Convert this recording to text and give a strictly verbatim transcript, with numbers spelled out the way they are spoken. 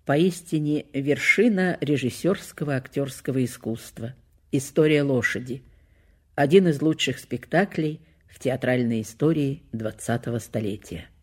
Поистине вершина режиссерского актерского искусства. «История лошади». Один из лучших спектаклей в театральной истории двадцатого столетия.